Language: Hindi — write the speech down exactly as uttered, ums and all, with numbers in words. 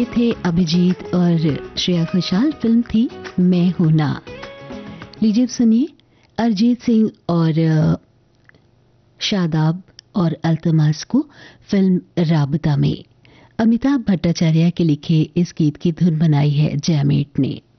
ये थे अभिजीत और श्रेया घोषाल। फिल्म थी मैं हूं ना। लीजिए सुनिए अरिजीत सिंह और शादाब और अल्तमास को फिल्म राबता में अमिताभ भट्टाचार्य के लिखे इस गीत की धुन बनाई है जयमेट ने।